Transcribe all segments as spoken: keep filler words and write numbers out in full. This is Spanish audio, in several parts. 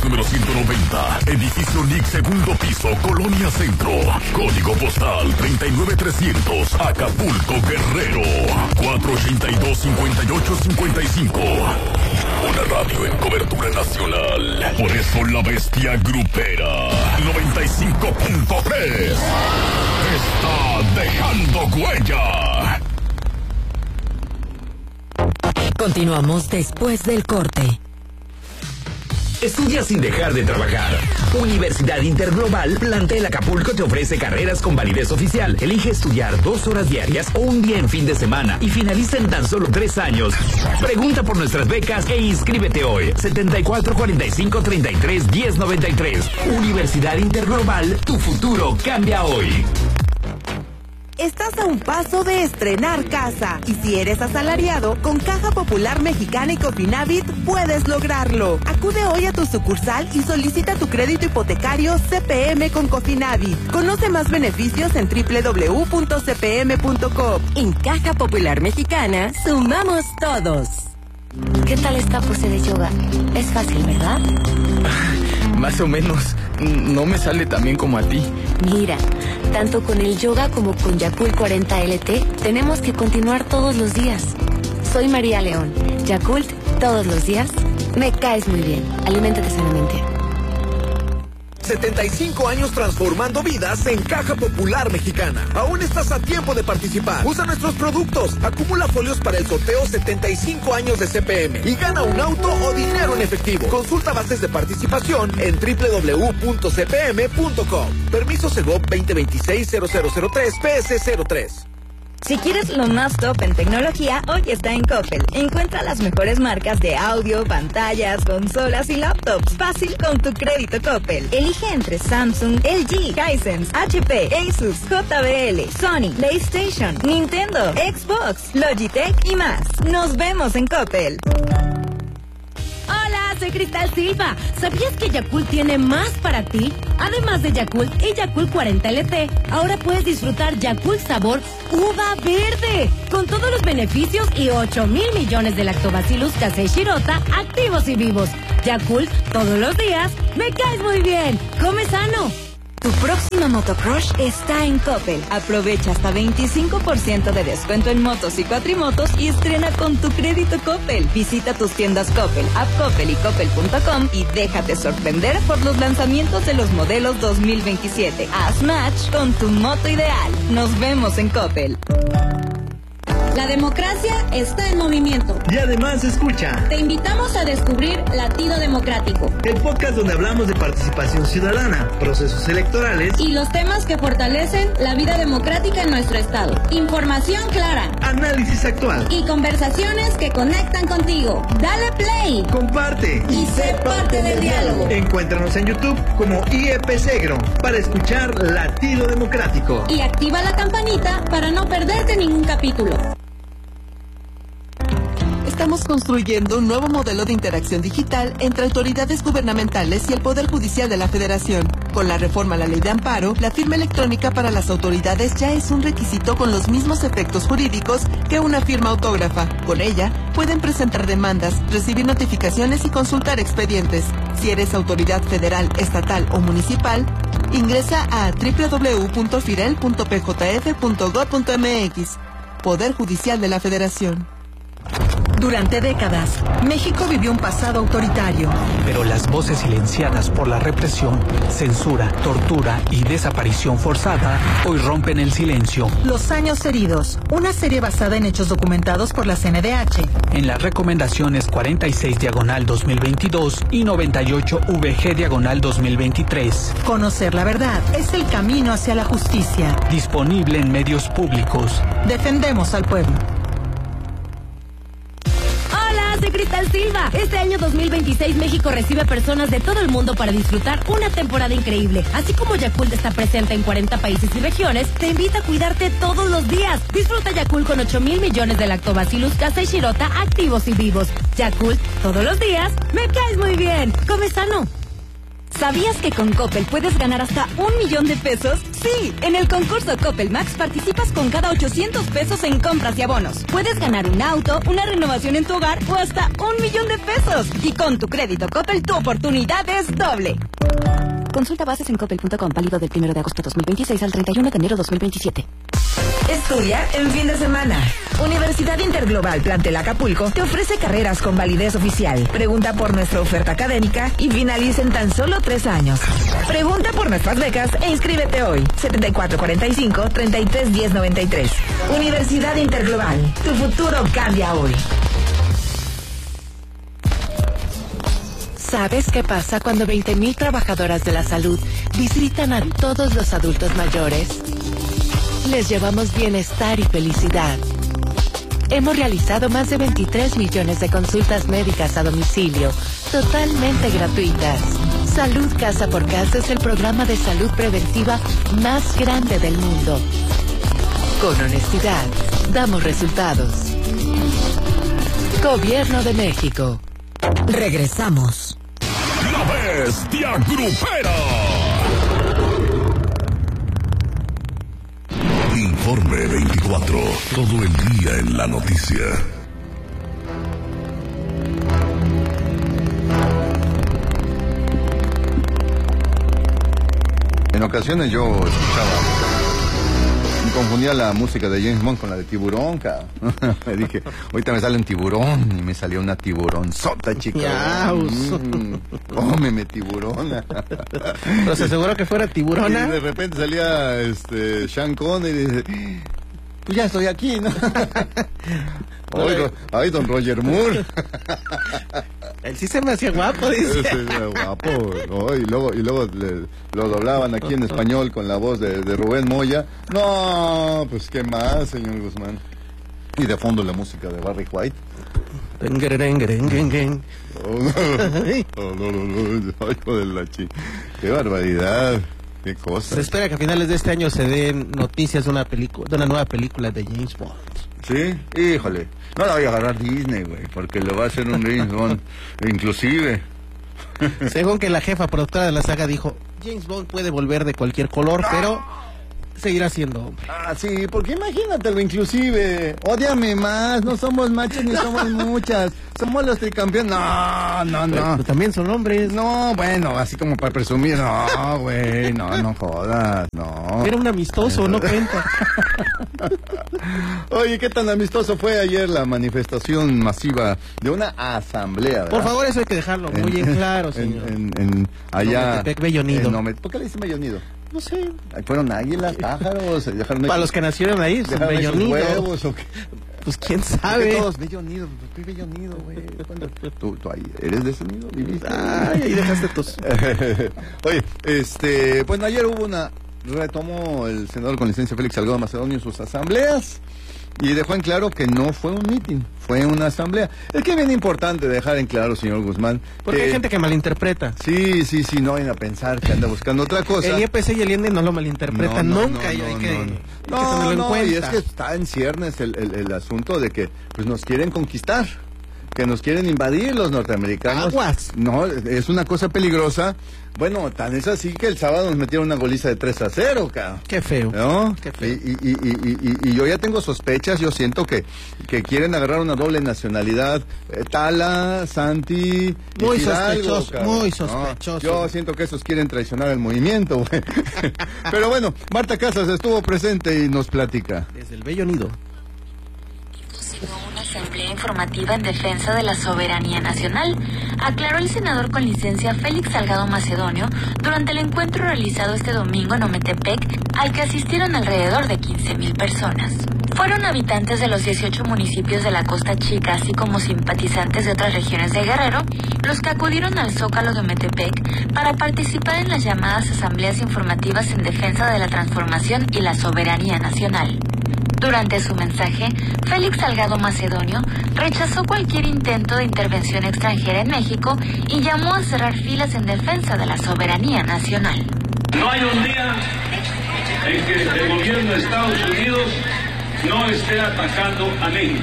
número ciento noventa, edificio N I C, segundo piso, Colonia Centro. Código postal treinta y nueve trescientos, Acapulco, Guerrero. cuatro ochenta y dos, cincuenta y ocho cincuenta y cinco. Una radio en cobertura nacional. Por eso la bestia grupera noventa y cinco punto tres está dejando huella. Continuamos después del corte. Estudia sin dejar de trabajar. Universidad Interglobal Plantel Acapulco te ofrece carreras con validez oficial. Elige estudiar dos horas diarias o un día en fin de semana y finaliza en tan solo tres años. Pregunta por nuestras becas e inscríbete hoy. setenta y cuatro cuarenta y cinco treinta y tres diez noventa y tres. Universidad Interglobal, tu futuro cambia hoy. Estás a un paso de estrenar casa. Y si eres asalariado, con Caja Popular Mexicana y Cofinavit puedes lograrlo. Acude hoy a tu sucursal y solicita tu crédito hipotecario C P M con Cofinavit. Conoce más beneficios en doble u doble u doble u punto c p m punto com. En Caja Popular Mexicana, sumamos todos. ¿Qué tal esta pose de yoga? Es fácil, ¿verdad? Más o menos. No me sale tan bien como a ti. Mira, tanto con el yoga como con Yakult cuarenta L T, tenemos que continuar todos los días. Soy María León. Yakult, todos los días. Me caes muy bien. Aliméntate sanamente. setenta y cinco años transformando vidas en Caja Popular Mexicana. Aún estás a tiempo de participar. Usa nuestros productos. Acumula folios para el sorteo setenta y cinco años de C P M y gana un auto o dinero en efectivo. Consulta bases de participación en doble u doble u doble u punto c p m punto com. Permiso Segov veinte veintiséis cero cero cero tres P S cero tres. Si quieres lo más top en tecnología, hoy está en Coppel. Encuentra las mejores marcas de audio, pantallas, consolas y laptops. Fácil con tu crédito Coppel. Elige entre Samsung, L G, Hisense, H P, Asus, J B L, Sony, PlayStation, Nintendo, Xbox, Logitech y más. Nos vemos en Coppel. Hola, soy Cristal Silva. ¿Sabías que Yakult tiene más para ti? Además de Yakult y Yakult cuarenta L T, ahora puedes disfrutar Yakult sabor uva verde, con todos los beneficios y ocho mil millones de lactobacillus casei shirota activos y vivos. Yakult, todos los días, me caes muy bien. Come sano. Tu próxima motocrush está en Coppel. Aprovecha hasta veinticinco por ciento de descuento en motos y cuatrimotos y estrena con tu crédito Coppel. Visita tus tiendas Coppel, App Coppel y Coppel punto com y déjate sorprender por los lanzamientos de los modelos dos mil veintisiete. Haz match con tu moto ideal. Nos vemos en Coppel. La democracia está en movimiento. Y además escucha. Te invitamos a descubrir Latido Democrático, el podcast donde hablamos de participación ciudadana, procesos electorales y los temas que fortalecen la vida democrática en nuestro estado. Información clara, análisis actual y conversaciones que conectan contigo. Dale play, comparte y sé parte del diálogo. Encuéntranos en YouTube como I E P Segro para escuchar Latido Democrático. Y activa la campanita para no perderte ningún capítulo. Estamos construyendo un nuevo modelo de interacción digital entre autoridades gubernamentales y el Poder Judicial de la Federación. Con la reforma a la Ley de Amparo, la firma electrónica para las autoridades ya es un requisito con los mismos efectos jurídicos que una firma autógrafa. Con ella, pueden presentar demandas, recibir notificaciones y consultar expedientes. Si eres autoridad federal, estatal o municipal, ingresa a doble u doble u doble u punto firel punto p j f punto gob punto m x. Poder Judicial de la Federación. Durante décadas, México vivió un pasado autoritario. Pero las voces silenciadas por la represión, censura, tortura y desaparición forzada hoy rompen el silencio. Los años heridos, una serie basada en hechos documentados por la C N D H. En las recomendaciones cuarenta y seis diagonal dos mil veintidós y noventa y ocho V G diagonal dos mil veintitrés. Conocer la verdad es el camino hacia la justicia. Disponible en medios públicos. Defendemos al pueblo. Soy Cristal Silva. Este año dos mil veintiséis México recibe personas de todo el mundo para disfrutar una temporada increíble. Así como Yakult está presente en cuarenta países y regiones, te invita a cuidarte todos los días. Disfruta Yakult con ocho mil millones de lactobacillus casei shirota activos y vivos. Yakult, todos los días, me caes muy bien. Come sano. ¿Sabías que con Coppel puedes ganar hasta un millón de pesos? Sí, en el concurso Coppel Max participas con cada ochocientos pesos en compras y abonos. Puedes ganar un auto, una renovación en tu hogar o hasta un millón de pesos. Y con tu crédito Coppel, tu oportunidad es doble. Consulta bases en coppel punto com, válido del primero de agosto de dos mil veintiséis al treinta y uno de enero de dos mil veintisiete. Estudia en fin de semana. Universidad Interglobal Plantel Acapulco te ofrece carreras con validez oficial. Pregunta por nuestra oferta académica y finaliza en tan solo tres años. Pregunta por nuestras becas e inscríbete hoy. setenta y cuatro cuarenta y cinco, treinta y tres diez noventa y tres. Universidad Interglobal. Tu futuro cambia hoy. ¿Sabes qué pasa cuando veinte mil trabajadoras de la salud visitan a todos los adultos mayores? Les llevamos bienestar y felicidad. Hemos realizado más de veintitrés millones de consultas médicas a domicilio, totalmente gratuitas. Salud Casa por Casa es el programa de salud preventiva más grande del mundo. Con honestidad, damos resultados. Gobierno de México. Regresamos. La Bestia Grupera. Informe veinticuatro. Todo el día en la noticia. En ocasiones yo escuchaba, me confundía la música de James Bond con la de Tiburón, cabrón. Me dije, ahorita me sale un tiburón y me salió una tiburonzota, chica. Mm, cómeme, tiburona. ¿Pero se aseguró que fuera tiburona? Y de repente salía este Sean Connery y dice, pues ya estoy aquí, ¿no? Ay, ay, don Roger Moore. Él sí se me hacía guapo, dice. Sí, guapo. Oh, y luego, y luego le, lo doblaban aquí en español con la voz de, de Rubén Moya. No, pues qué más, señor Guzmán. Y de fondo la música de Barry White. Oh, no, no, no, no, ay, joder, la chi. Qué barbaridad. Qué cosa. Se espera que a finales de este año se den noticias de una película, de una nueva película de James Bond. Sí, híjole, no la voy a agarrar Disney, güey, porque lo va a hacer un James Bond, inclusive. Según que la jefa productora de la saga dijo, James Bond puede volver de cualquier color, pero seguirá siendo hombre. Ah, sí, porque imagínatelo, inclusive, ódiame más, no somos machos ni somos muchas, somos los tricampeones. No, no, no. Pero también son hombres. No, bueno, así como para presumir, no, güey, no, no jodas, no. Era un amistoso, no cuenta. Oye, ¿qué tan amistoso fue ayer la manifestación masiva de una asamblea, verdad? Por favor, eso hay que dejarlo muy en claro, señor. En, en, en allá. Nometepec, Bello Nido. En ¿Por qué le dicen Bello Nido? No sé. ¿Fueron águilas, pájaros? Dejaron Para los que nacieron ahí, son Bello Nido. Huevos, ¿o qué? Pues quién sabe. Todos Bello Nido, ¿qué Bello Nido, güey? ¿Tú, tú ahí eres de ese nido? ¿Viviste? Ay, ahí dejaste tus. Oye, este, bueno, ayer hubo una, retomó el senador con licencia Félix Salgado Macedonio sus asambleas y dejó en claro que no fue un mitin, fue una asamblea. Es que es bien importante dejar en claro, señor Guzmán. Porque eh, hay gente que malinterpreta. Sí, sí, sí, no vayan a pensar que anda buscando otra cosa. El I E P C y el I E N D no lo malinterpretan no, no, nunca, no, y no, hay no, que, no, hay no, que tenerlo no, en cuenta. Y es que está en ciernes el, el, el asunto de que pues nos quieren conquistar, que nos quieren invadir los norteamericanos. Aguas. No, es una cosa peligrosa. Bueno, tan es así que el sábado nos metieron una goliza de tres a cero, cabrón. Qué feo. ¿No? Qué feo. Y, y, y, y, y yo ya tengo sospechas, yo siento que, que quieren agarrar una doble nacionalidad. Eh, Tala, Santi, muy Hidalgo, sospechoso, cabrón. muy sospechoso. No, yo siento que esos quieren traicionar el movimiento, güey. Pero bueno, Marta Casas estuvo presente y nos platica. Desde el Bello Nido. Una asamblea informativa en defensa de la soberanía nacional, aclaró el senador con licencia Félix Salgado Macedonio durante el encuentro realizado este domingo en Ometepec, al que asistieron alrededor de quince mil personas. Fueron habitantes de los dieciocho municipios de la Costa Chica, así como simpatizantes de otras regiones de Guerrero, los que acudieron al Zócalo de Ometepec para participar en las llamadas asambleas informativas en defensa de la transformación y la soberanía nacional. Durante su mensaje, Félix Salgado Macedonio rechazó cualquier intento de intervención extranjera en México y llamó a cerrar filas en defensa de la soberanía nacional. No hay un día en que el gobierno de Estados Unidos no esté atacando a México.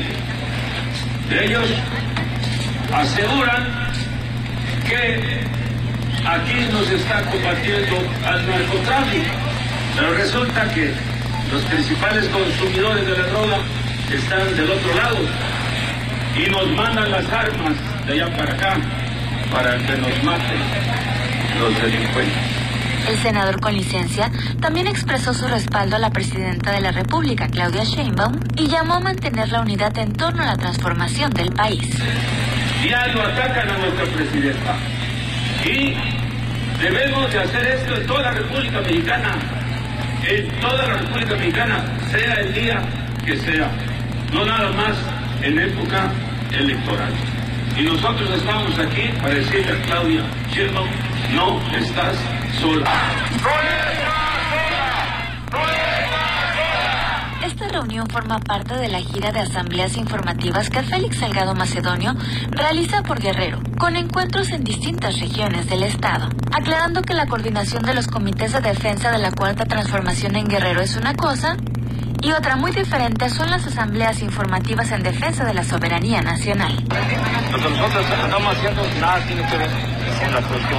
Ellos aseguran que aquí nos está combatiendo al narcotráfico. Pero resulta que los principales consumidores de la droga están del otro lado y nos mandan las armas de allá para acá para que nos maten los delincuentes. El senador con licencia también expresó su respaldo a la presidenta de la República, Claudia Sheinbaum, y llamó a mantener la unidad en torno a la transformación del país. Diario atacan a nuestra presidenta y debemos de hacer esto en toda la República Mexicana, en toda la República Mexicana, sea el día que sea, no nada más en época electoral. Y nosotros estamos aquí para decirle a Claudia Sheinbaum, no estás sola. Esta reunión forma parte de la gira de asambleas informativas que Félix Salgado Macedonio realiza por Guerrero, con encuentros en distintas regiones del estado, aclarando que la coordinación de los comités de defensa de la Cuarta Transformación en Guerrero es una cosa, y otra muy diferente son las asambleas informativas en defensa de la soberanía nacional. Lo que nosotros estamos haciendo nada tiene que ver con la cuestión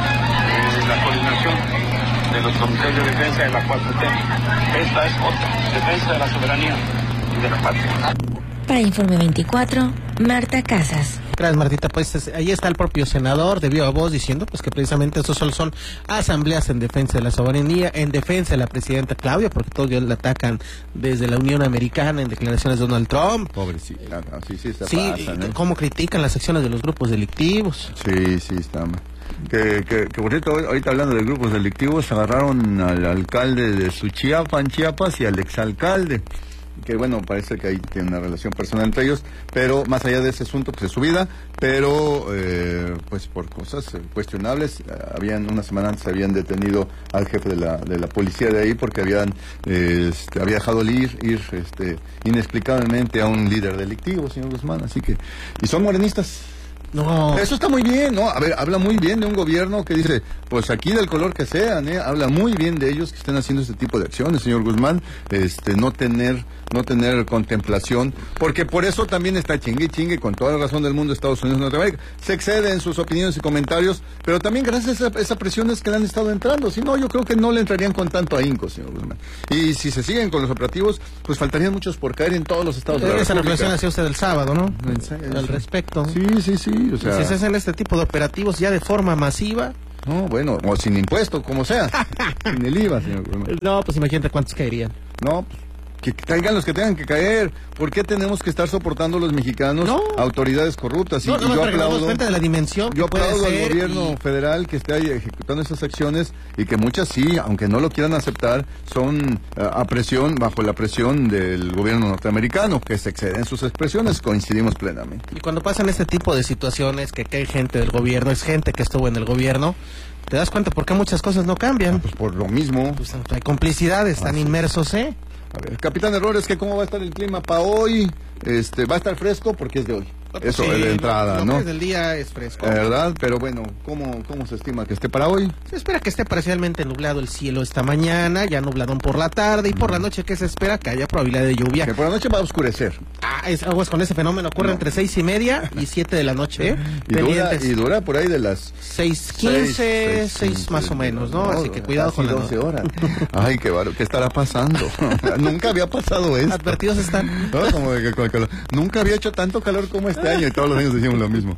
de la coordinación de los comités de defensa de la cuatro T. Esta es otra, defensa de la soberanía y de la patria. Para Informe veinticuatro, Marta Casas. Gracias, Martita. Pues es, ahí está el propio senador de viva voz diciendo pues que precisamente esos solo son asambleas en defensa de la soberanía, en defensa de la presidenta Claudia, porque todos ellos la atacan desde la Unión Americana en declaraciones de Donald Trump. Pobrecita, sí, sí, está Sí, pasan, ¿eh? cómo critican las acciones de los grupos delictivos. Sí, sí, está mal. Que, que, que por cierto, ahorita hablando de grupos delictivos, agarraron al alcalde de Suchiapa, en Chiapas, y al exalcalde. Que bueno, parece que ahí tiene una relación personal entre ellos, pero más allá de ese asunto, pues es su vida, pero eh, pues por cosas eh, cuestionables, eh, habían, una semana antes habían detenido al jefe de la, de la policía de ahí porque habían, eh, este, había dejado ir, ir este, inexplicablemente a un líder delictivo, señor Guzmán, así que, y son morenistas. No. Eso está muy bien, ¿no? A ver, habla muy bien de un gobierno que dice, pues aquí del color que sean, ¿eh? Habla muy bien de ellos que estén haciendo este tipo de acciones, señor Guzmán, este, no tener, no tener contemplación, porque por eso también está chingue chingue con toda la razón del mundo Estados Unidos y Norteamérica. Se excede en sus opiniones y comentarios, pero también gracias a esa, esa presión es que le han estado entrando, si no, yo creo que no le entrarían con tanto ahínco, señor Guzmán. Y si se siguen con los operativos, pues faltarían muchos por caer en todos los estados de la Esa República. reflexión hacía usted el sábado, ¿no? Al respecto. Sí, sí, sí. O sea, si se hacen este tipo de operativos ya de forma masiva. No, bueno, o sin impuesto, como sea. Sin el I V A, señor. No, pues imagínate cuántos caerían. No, que caigan los que tengan que caer. ¿Por qué tenemos que estar soportando los mexicanos no. autoridades corruptas? Y, no, no, y yo no, aplaudo, cuenta de la dimensión yo aplaudo al gobierno y... federal que esté ahí ejecutando esas acciones y que muchas sí, aunque no lo quieran aceptar, son uh, a presión, bajo la presión del gobierno norteamericano, que se excede en sus expresiones, coincidimos plenamente. Y cuando pasan este tipo de situaciones, que cae gente del gobierno, es gente que estuvo en el gobierno, ¿te das cuenta por qué muchas cosas no cambian? Ah, pues por lo mismo. Pues hay complicidades, están ah, inmersos, ¿eh? A ver, Capitán Errores, que cómo va a estar el clima para hoy. Este, va a estar fresco porque es de hoy. Eso sí, de entrada, ¿no? Desde el día es fresco. ¿Verdad? Pero bueno, ¿cómo, ¿cómo se estima que esté para hoy? Se espera que esté parcialmente nublado el cielo esta mañana, ya nubladón por la tarde, y por la noche que se espera que haya probabilidad de lluvia. Que por la noche va a oscurecer. Ah, es, aguas con ese fenómeno, ocurre no. entre seis y media y siete de la noche, ¿eh? Y dura, y dura por ahí de las seis quince, seis más o menos, ¿no? Así que cuidado con las doce horas. Ay, qué baro, ¿qué estará pasando? Nunca había pasado esto. Advertidos están. ¿No? Como de que con el calor. Nunca había hecho tanto calor como este año y todos los años decimos lo mismo.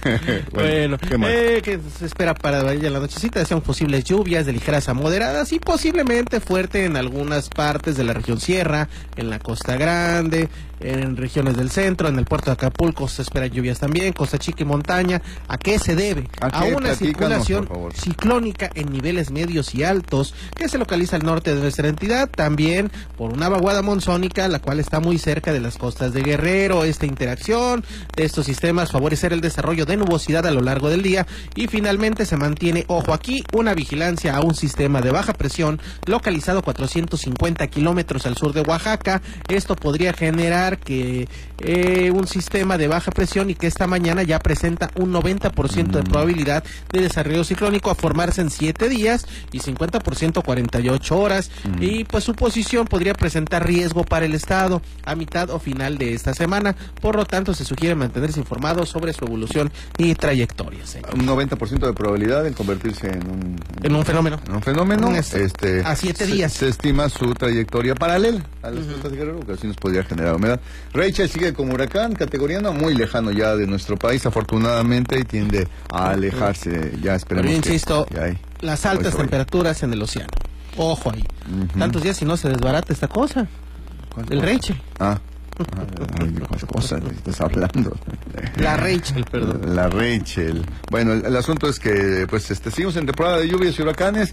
bueno, ¿qué más? Eh, que se espera para en la nochecita, decían posibles lluvias de ligeras a moderadas y posiblemente fuerte en algunas partes de la región sierra, en la Costa Grande, en regiones del centro, en el puerto de Acapulco se esperan lluvias también, Costa Chica y montaña. ¿A qué se debe? ¿A, a una Platícanos, circulación ciclónica en niveles medios y altos que se localiza al norte de nuestra entidad, también por una vaguada monzónica, la cual está muy cerca de las costas de Guerrero. Esta interacción de estos sistemas favorecer el desarrollo de nubosidad a lo largo del día y finalmente se mantiene, ojo aquí, una vigilancia a un sistema de baja presión localizado cuatrocientos cincuenta kilómetros al sur de Oaxaca. Esto podría generar que eh, un sistema de baja presión y que esta mañana ya presenta un noventa por ciento de probabilidad de desarrollo ciclónico a formarse en siete días y cincuenta por ciento cuarenta y ocho horas mm. y pues su posición podría presentar riesgo para el estado a mitad o final de esta semana, por lo tanto se sugiere mantener mantenerse informados sobre su evolución y trayectoria, señor. Un noventa por ciento de probabilidad en convertirse en un... En un fenómeno. En un fenómeno. Este, este, a siete se, días. Se estima su trayectoria paralela a las costas de Guerrero, que así nos podría generar humedad. Rachel sigue como huracán, categoría no, muy lejano ya de nuestro país, afortunadamente, y tiende a alejarse. Ya esperemos. Pero yo insisto, que, hay, las altas temperaturas en el océano. Ojo ahí. Uh-huh. Tantos días si no se desbarata esta cosa. El Rachel. Ah. Ay, ¿qué cosa estás hablando? La Rachel, perdón. La Rachel. Bueno, el, el asunto es que, pues, este, seguimos en temporada de lluvias y huracanes.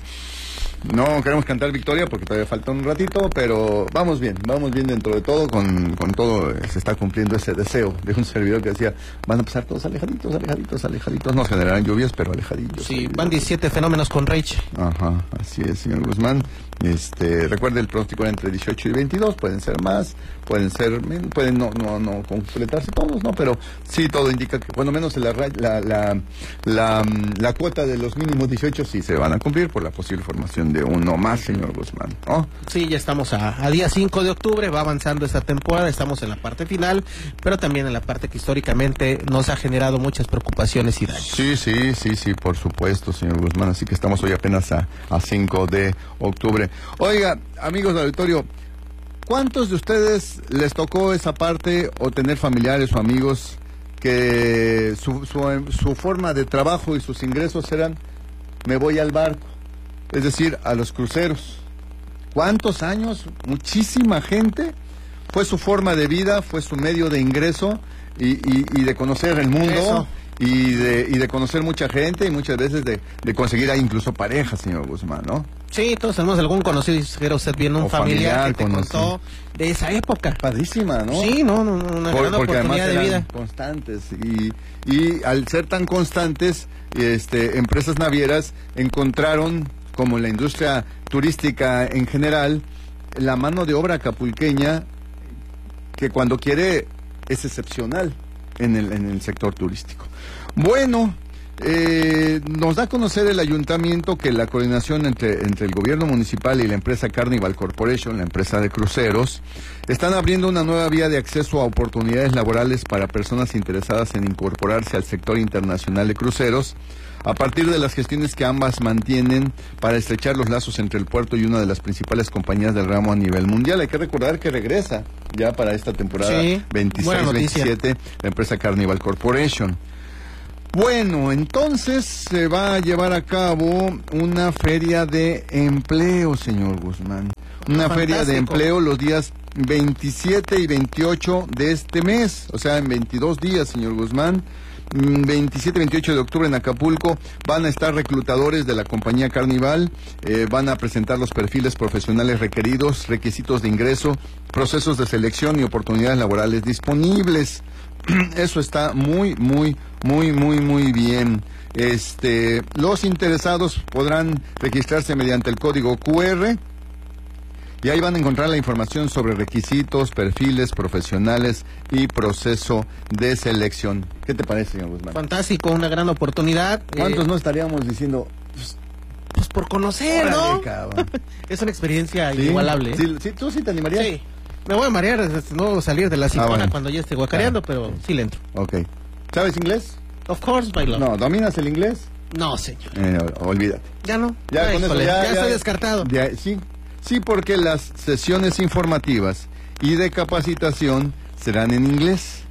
No queremos cantar victoria porque todavía falta un ratito, pero vamos bien, vamos bien dentro de todo, con, con todo eh, se está cumpliendo ese deseo de un servidor que decía, van a pasar todos alejaditos, alejaditos, alejaditos, no generarán lluvias, pero alejaditos. Sí, van diecisiete fenómenos con Rachel. Ajá, así es, señor Guzmán. Este, recuerde, el pronóstico era entre dieciocho y veintidós, pueden ser más, pueden ser, pueden no, no, no completarse todos, ¿no? Pero sí, todo indica que, cuando menos la, la, la, la, la cuota de los mínimos dieciocho sí se van a cumplir por la posible formación de uno más, señor Guzmán, ¿no? Sí, ya estamos a, a día cinco de octubre, va avanzando esta temporada, estamos en la parte final, pero también en la parte que históricamente nos ha generado muchas preocupaciones y daños. Sí, sí, sí, sí, por supuesto, señor Guzmán, así que estamos hoy apenas a, a cinco de octubre. Oiga, amigos del auditorio, ¿cuántos de ustedes les tocó esa parte o tener familiares o amigos que su, su, su forma de trabajo y sus ingresos eran, me voy al barco? Es decir, a los cruceros. ¿Cuántos años? Muchísima gente. Fue su forma de vida, fue su medio de ingreso y, y, y de conocer el mundo. Eso. Y de, y de conocer mucha gente y muchas veces de, de conseguir ahí incluso pareja, señor Guzmán, ¿no? Sí, todos tenemos algún conocido, dijera usted bien, un familiar, familiar que te contó de esa época. Padrísima, ¿no? Sí, no, no, una Por, gran oportunidad de vida. Constantes y, y al ser tan constantes, este, empresas navieras encontraron, como la industria turística en general, la mano de obra acapulqueña que cuando quiere es excepcional en el, en el sector turístico. Bueno, eh, nos da a conocer el ayuntamiento que la coordinación entre, entre el gobierno municipal y la empresa Carnival Corporation, la empresa de cruceros, están abriendo una nueva vía de acceso a oportunidades laborales para personas interesadas en incorporarse al sector internacional de cruceros, a partir de las gestiones que ambas mantienen para estrechar los lazos entre el puerto y una de las principales compañías del ramo a nivel mundial. Hay que recordar que regresa ya para esta temporada sí, veintiséis veintisiete la empresa Carnival Corporation. Bueno, entonces se va a llevar a cabo una feria de empleo, señor Guzmán. Una Fantástico. feria de empleo los días veintisiete y veintiocho de este mes, o sea, en veintidós días, señor Guzmán. veintisiete y veintiocho de octubre en Acapulco van a estar reclutadores de la compañía Carnival, eh, van a presentar los perfiles profesionales requeridos, requisitos de ingreso, procesos de selección y oportunidades laborales disponibles. Eso está muy, muy, muy, muy, muy bien. Este, los interesados podrán registrarse mediante el código cu erre. Y ahí van a encontrar la información sobre requisitos, perfiles profesionales y proceso de selección. ¿Qué te parece, señor Guzmán? Fantástico, una gran oportunidad. ¿Cuántos eh, no estaríamos diciendo? Pues, pues por conocer, ¿no? Es una experiencia ¿Sí? inigualable. ¿Sí? ¿Sí? ¿Tú sí te animarías? Sí. Me voy a marear, no salir de la sifona ah, bueno. cuando ya esté guacareando, ah, pero sí le entro. Ok. ¿Sabes inglés? Of course, my lord. No, ¿dominas el inglés? No, señor. Eh, olvídate. Ya no. Ya, Ay, con eso, ya, ya, ya, ya estoy descartado. Ya, sí. Sí, porque las sesiones informativas y de capacitación serán en inglés.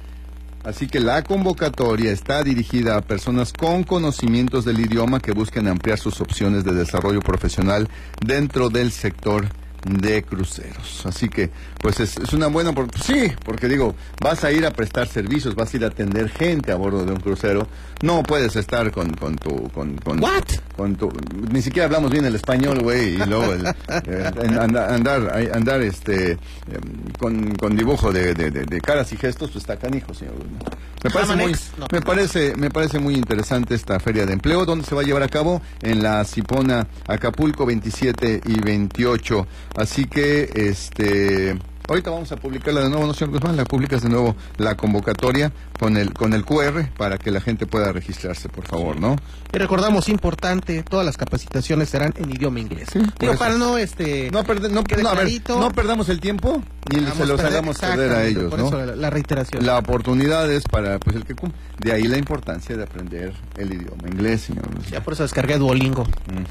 Así que la convocatoria está dirigida a personas con conocimientos del idioma que busquen ampliar sus opciones de desarrollo profesional dentro del sector de cruceros. Así que, pues es, es una buena... Por, sí, porque digo, vas a ir a prestar servicios, vas a ir a atender gente a bordo de un crucero. No puedes estar con, con tu... Con, con, ¿What? Con tu, ni siquiera hablamos bien el español, güey, y luego el, eh, andar, andar, andar este, eh, con, con dibujo de, de, de, de caras y gestos, pues está canijo, señor. Me parece, muy, no. me, parece, me parece muy interesante esta feria de empleo, donde se va a llevar a cabo en la Sipona Acapulco veintisiete y veintiocho. Así que, este, ahorita vamos a publicarla de nuevo, ¿no, señor Guzmán? La publicas de nuevo la convocatoria con el con el cu erre para que la gente pueda registrarse, por favor, ¿no? Y recordamos, importante, todas las capacitaciones serán en idioma inglés. Sí, Digo, para no, este... No, perde, no, no, a ver, no perdamos el tiempo. ni se los perder, hagamos perder a ellos, por ¿no? eso la, la reiteración. La oportunidad es para pues el que cumple. De ahí la importancia de aprender el idioma inglés, señor. Ya por eso descargué Duolingo.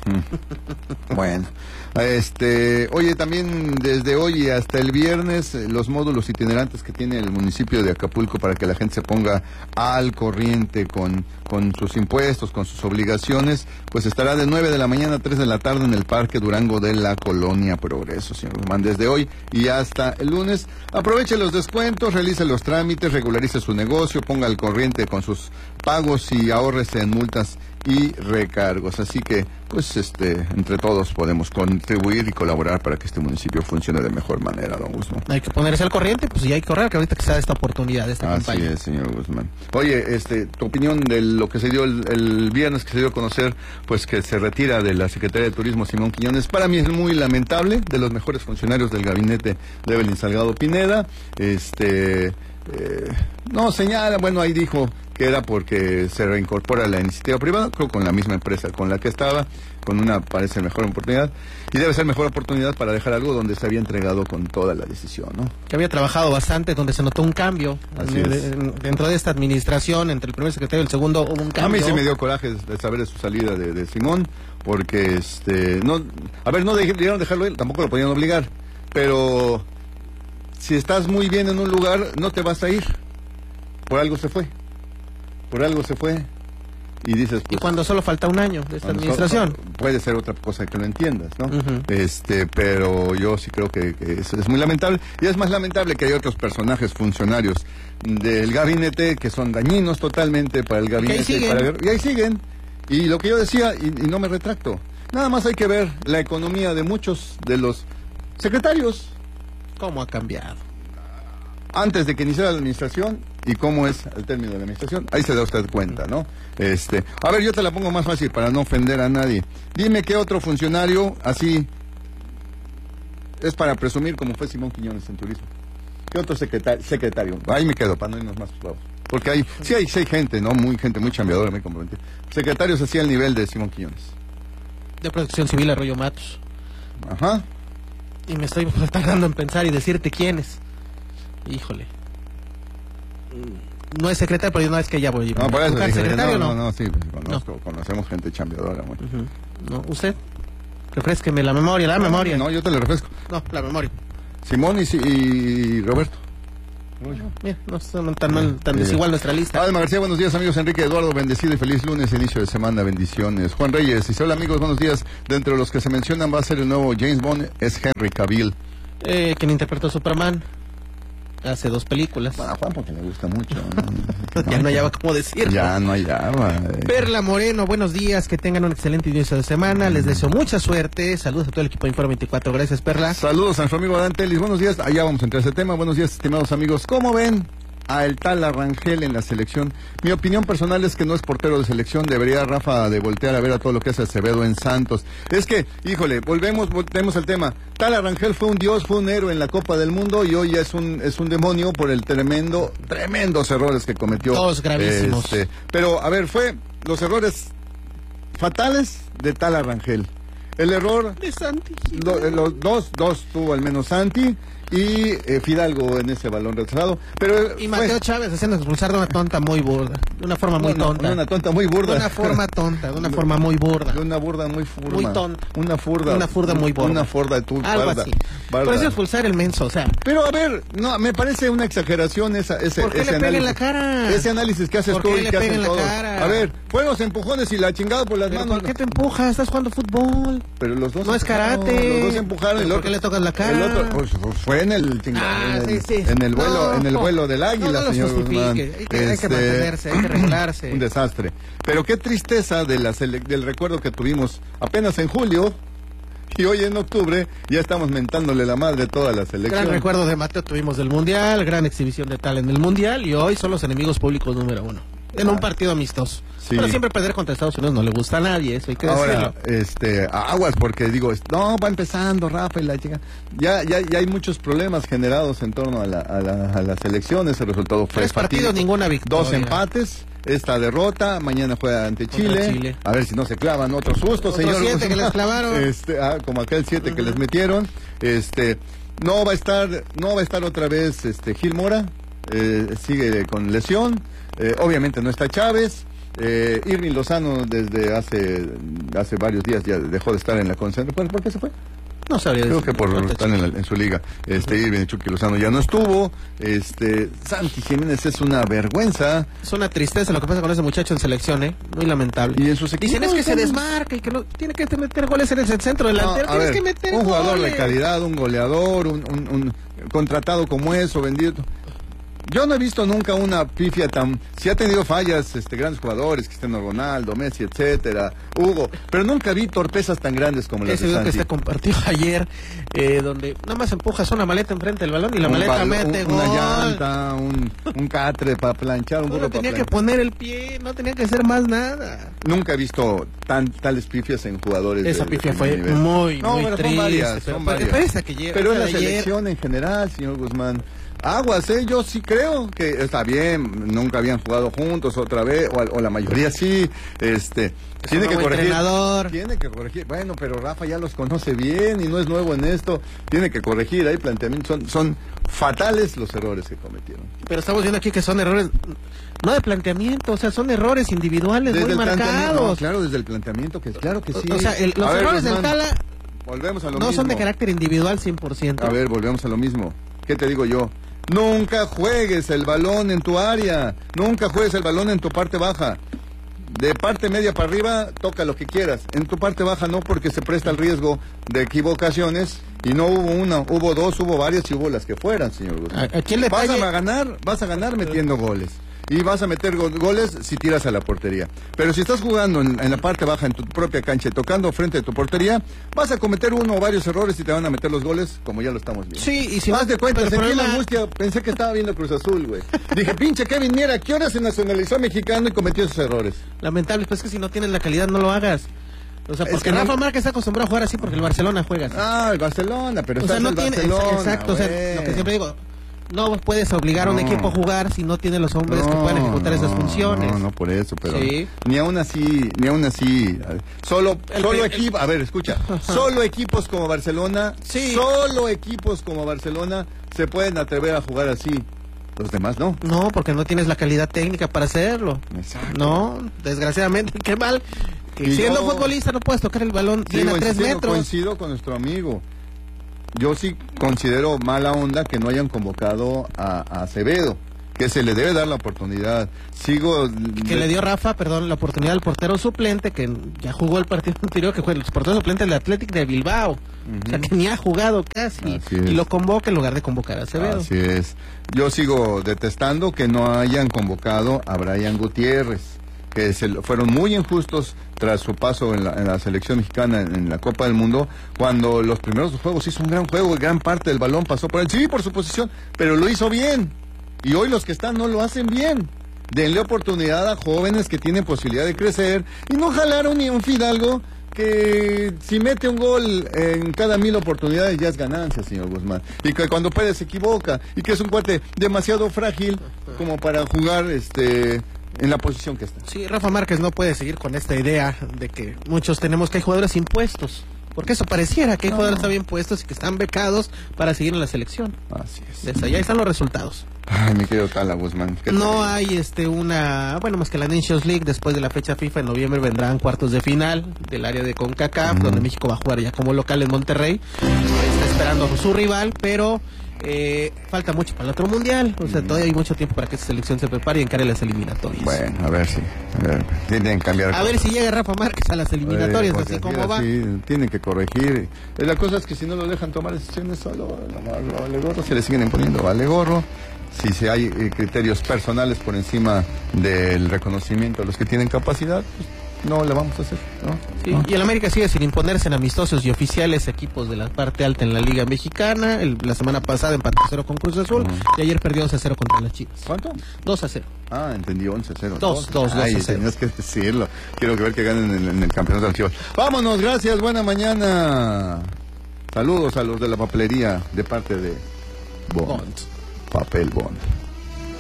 Uh-huh. Bueno, este, oye, también desde hoy hasta el viernes los módulos itinerantes que tiene el municipio de Acapulco para que la gente se ponga al corriente con, con sus impuestos, con sus obligaciones, pues estará de nueve de la mañana a tres de la tarde en el Parque Durango de la Colonia Progreso, señor Guzmán, desde hoy y hasta el lunes. Aproveche los descuentos, realice los trámites, regularice su negocio, ponga al corriente con sus pagos y ahórrese en multas y recargos. Así que, pues, este, entre todos podemos contribuir y colaborar para que este municipio funcione de mejor manera, don Guzmán. Hay que ponerse al corriente, pues, y hay que correr, que ahorita que se da esta oportunidad, esta Así campaña. es, señor Guzmán. Oye, este, tu opinión de lo que se dio el, el viernes, que se dio a conocer, pues, que se retira de la Secretaría de Turismo Simón Quiñones. Para mí es muy lamentable, de los mejores funcionarios del gabinete de Evelyn Salgado Pineda. Este, eh, no señala, bueno, ahí dijo que era porque se reincorpora la iniciativa privada, creo con la misma empresa con la que estaba, con una, parece, mejor oportunidad, y debe ser mejor oportunidad para dejar algo donde se había entregado con toda la decisión, ¿no? Que había trabajado bastante, donde se notó un cambio. Así en, es. en, dentro de esta administración, entre el primer secretario y el segundo, hubo un cambio. A mí sí me dio coraje de saber de su salida de, de Simón, porque, este, no, a ver, no debieron dejarlo él, tampoco lo podían obligar, pero si estás muy bien en un lugar, no te vas a ir, por algo se fue. Por algo se fue y dices pues, y cuando solo falta un año de esta administración so, puede ser otra cosa que lo entiendas, ¿no? Uh-huh. Este, pero yo sí creo que, que es, es muy lamentable, y es más lamentable que hay otros personajes funcionarios del gabinete que son dañinos totalmente para el gabinete y, para, y ahí siguen. Y lo que yo decía, y, y no me retracto, nada más hay que ver la economía de muchos de los secretarios, cómo ha cambiado antes de que iniciara la administración y cómo es al término de la administración. Ahí se da usted cuenta, ¿no? Este, a ver, yo te la pongo más fácil para no ofender a nadie. Dime qué otro funcionario así es para presumir como fue Simón Quiñones en turismo. ¿Qué otro secretario? secretario? Ahí me quedo, para no irnos más bravos. Porque hay, sí hay, sí hay gente, ¿no? Muy gente muy chambeadora, me comprometí. Secretarios así al nivel de Simón Quiñones. De Protección Civil, Arroyo Matos. Ajá. Y me estoy tardando en pensar y decirte quiénes. Híjole. No es secretario, pero no es que ya voy a no, por eso dije, secretario, no, no, no, no, sí, pues, conozco, no. Conocemos gente chambeadora. Bueno. Uh-huh. No, ¿usted? Refrésqueme la memoria, la no, memoria. No, yo te la refresco. No, la memoria. Simón y, y Roberto. Mira, no son tan mal, tan desigual nuestra lista. Alma García, buenos días, amigos. Enrique Eduardo, bendecido y feliz lunes, inicio de semana, bendiciones. Juan Reyes, dice, hola amigos, buenos días. De entre los que se mencionan va a ser el nuevo James Bond, es Henry Cavill. Eh, quien interpretó a Superman hace dos películas. Bueno, a Juan porque le gusta mucho. ¿no? Ya no hallaba cómo decirlo. Ya no hallaba. Eh. Perla Moreno, buenos días, que tengan un excelente inicio de semana, les deseo mucha suerte, saludos a todo el equipo de Informe veinticuatro, gracias Perla. Saludos a nuestro amigo Dante Ellis, buenos días, allá vamos a entrar a ese tema, buenos días estimados amigos, ¿cómo ven a el tal Arrangel en la selección? Mi opinión personal es que no es portero de selección, debería Rafa de voltear a ver a todo lo que hace Acevedo en Santos. Es que, híjole, volvemos, volvemos al tema. Tal Arrangel fue un dios, fue un héroe en la Copa del Mundo y hoy es un es un demonio por el tremendo, tremendos errores que cometió. Todos gravísimos. Este, pero, a ver, fue los errores fatales de tal Arrangel. El error de Santi. Lo, los dos, dos tuvo al menos Santi y eh, Fidalgo en ese balón retrasado. Pero y Mateo fue... Chávez haciendo expulsar de una tonta muy burda, de una forma muy no, tonta. De una tonta muy burda. De una forma tonta, de una forma muy burda. De una burda muy furda. Muy tonta. Una furda. Una furda muy burda. Una furda de tu Algo barda, así. barda. Por eso expulsar el menso, o sea. Pero a ver, no, me parece una exageración esa, ese, ¿Por qué ese le pega análisis. en la cara? Ese análisis que haces ¿Por tú qué y le que pega hacen en la todos. cara? A ver, buenos empujones y la chingada por las ¿Pero manos. ¿Por qué te empujas? Estás jugando fútbol. Pero los dos. No es karate. Los dos empujaron. El ¿Por otro, qué le tocas la cara? El otro, pues, fue en el chingado. Ah, en, el, sí, sí. en el vuelo, no, en el vuelo del águila, no, no lo señor justifique. Guzmán. Hay que, hay este, que mantenerse, hay que regularse. Un desastre. Pero qué tristeza de la sele- del recuerdo que tuvimos apenas en julio. Y hoy en octubre ya estamos mentándole la madre toda la selección. Gran recuerdo de Mateo tuvimos del Mundial, gran exhibición de tal en el Mundial y hoy son los enemigos públicos número uno. En un partido amistoso. Sí. Pero siempre perder contra Estados Unidos no le gusta a nadie, eso hay que Ahora, decirlo. este, aguas, porque digo, no, va empezando Rafa y la chica. Ya, ya, ya hay muchos problemas generados en torno a la, a la, a la selección, ese resultado fue Tres partidos, ninguna victoria. Dos empates, esta derrota, mañana juega ante Chile. Chile. A ver si no se clavan otro susto, Otro señor. siete que les clavaron. Este, ah, como aquel siete uh-huh. que les metieron. Este, no va a estar, no va a estar otra vez este Gil Mora, eh, sigue con lesión, eh, obviamente no está Chávez. Eh, Irving Lozano desde hace hace varios días ya dejó de estar en la concentración. ¿Por qué se fue? No sabría Creo decir, que por no estar en, la, en su liga. Este uh-huh. Irving Chucky Lozano ya no estuvo. Este Santi Jiménez es una vergüenza. Es una tristeza lo que pasa con ese muchacho en selección, ¿eh? Muy lamentable. Y en sus equipos dicen es que se desmarca y que no tiene que meter goles en el centro delantero. No, Tienes ver, que meter un jugador goles. de calidad, un goleador, un, un, un contratado como eso, vendido. Yo no he visto nunca una pifia tan... Sí ha tenido fallas, este, grandes jugadores, Cristiano Ronaldo, Messi, etcétera, Hugo, pero nunca vi torpezas tan grandes como las Ese de video Santi. que se compartió ayer, eh, donde nada más empujas una maleta enfrente del balón y la un maleta bal, mete un, gol. Una llanta, un, un catre para planchar, un burro no para tenía planchar. que poner el pie, no tenía que hacer más nada. Nunca he visto tan tales pifias en jugadores. Esa de, pifia de fue nivel. muy, no, muy pero triste. Son varias, pero, son pero, varias. pero, esa que llega, pero en la ayer... selección en general, señor Guzmán. Aguas, ¿eh? Yo sí creo que está bien, nunca habían jugado juntos otra vez, o, o la mayoría sí, este, es tiene que corregir. Entrenador. Tiene que corregir, bueno, pero Rafa ya los conoce bien y no es nuevo en esto, tiene que corregir, hay planteamientos, son, son fatales los errores que cometieron. Pero estamos viendo aquí que son errores, no de planteamiento, o sea, son errores individuales desde muy marcados. No, claro, desde el planteamiento, que claro que sí. O, o sea, el, los a errores ver, del Tala volvemos a lo no mismo. son de carácter individual cien por ciento. A ver, volvemos a lo mismo. ¿Qué te digo yo? Nunca juegues el balón en tu área, nunca juegues el balón en tu parte baja. De parte media para arriba, toca lo que quieras. En tu parte baja no, porque se presta el riesgo de equivocaciones. Y no hubo una, hubo dos, hubo varias y hubo las que fueran, señor Guzmán. Aquí el detalle... Vas a ganar, vas a ganar metiendo goles. Y vas a meter go goles si tiras a la portería. Pero si estás jugando en, en la parte baja, en tu propia cancha, y tocando frente a tu portería, vas a cometer uno o varios errores y te van a meter los goles, como ya lo estamos viendo. Sí, y si más de cuenta, sentí problema... la angustia, pensé que estaba viendo Cruz Azul, güey. Dije, pinche Kevin Miera, ¿qué hora se nacionalizó mexicano y cometió esos errores? Lamentable, pues es que si no tienes la calidad no lo hagas. O sea, porque es que Rafa no... Márquez está acostumbrado a jugar así porque el Barcelona juega así. Ah, el Barcelona, pero o sea, no el tiene, Barcelona, exacto, güey. O sea, lo que siempre digo, no puedes obligar no. a un equipo a jugar si no tiene los hombres no, que puedan ejecutar no, esas funciones. No, no por eso, pero sí. ni aún así, ni aún así, solo, el, solo equipo, a ver, escucha, solo equipos como Barcelona, sí. solo equipos como Barcelona se pueden atrever a jugar así. Los demás no. No, porque no tienes la calidad técnica para hacerlo. Exacto. No, desgraciadamente, qué mal. Que siendo yo, futbolista no puedes tocar el balón bien a tres metros. Coincido con nuestro amigo. Yo sí considero mala onda que no hayan convocado a, a Acevedo, que se le debe dar la oportunidad. Sigo... Que de... le dio Rafa, perdón, la oportunidad al portero suplente, que ya jugó el partido anterior, que fue el portero suplente del Athletic de Bilbao. Uh-huh. O sea, que ni ha jugado casi. Y lo convoca en lugar de convocar a Acevedo. Así es. Yo sigo detestando que no hayan convocado a Brian Gutiérrez, que se fueron muy injustos tras su paso en la, en la selección mexicana en, en la Copa del Mundo, cuando los primeros juegos hizo un gran juego, gran parte del balón pasó por él, sí, por su posición, pero lo hizo bien, y hoy los que están no lo hacen bien. Denle oportunidad a jóvenes que tienen posibilidad de crecer, y no jalaron ni un Fidalgo, que si mete un gol en cada mil oportunidades ya es ganancia, señor Guzmán, y que cuando puede se equivoca, y que es un cuate demasiado frágil como para jugar este... en la posición que está. Sí, Rafa Márquez no puede seguir con esta idea de que muchos tenemos que hay jugadores impuestos, porque eso pareciera que hay no. jugadores que están bien puestos y que están becados para seguir en la selección. Así es. Desde allá están los resultados. Ay, mi querido Tala Guzmán. No hay este una, bueno, más que la Nations League, después de la fecha FIFA en noviembre vendrán cuartos de final del área de CONCACAF, uh-huh. donde México va a jugar ya como local en Monterrey. Está esperando a su rival, pero Eh, falta mucho para el otro mundial, o sea, mm. todavía hay mucho tiempo para que esta selección se prepare y encare las eliminatorias. Bueno, a ver si, a ver, tienen que cambiar. A cosas. ver si llega Rafa Márquez a las eliminatorias, ver, así como va. Sí, tienen que corregir. La cosa es que si no lo dejan tomar decisiones solo, no, vale gorro, se le siguen imponiendo, vale gorro. Si se hay eh, criterios personales por encima del reconocimiento a los que tienen capacidad, pues, no le vamos a hacer, ¿no? Sí, ¿no? Y el América sigue sin imponerse en amistosos y oficiales equipos de la parte alta en la Liga Mexicana. El, la semana pasada empató a cero con Cruz Azul, uh-huh. y ayer perdió dos a cero contra las Chivas. ¿Cuánto? dos a cero. Ah, entendí, once a cero. dos, dos, dos Ay, a cero. tenías que decirlo. Quiero ver que ganen en, en el campeonato de las Chivas. Vámonos, gracias, buena mañana. Saludos a los de la papelería de parte de Bond. Bond. Papel Bond.